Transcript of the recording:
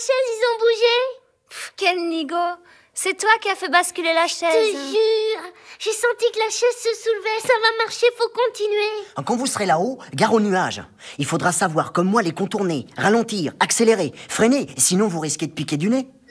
chaise, ils ont bougé. Quel nigo! C'est toi qui as fait basculer la chaise. Je te jure, j'ai senti que la chaise se soulevait. Ça va marcher, faut continuer. Quand vous serez là-haut, gare aux nuages. Il faudra savoir, comme moi, les contourner, ralentir, accélérer, freiner, sinon vous risquez de piquer du nez.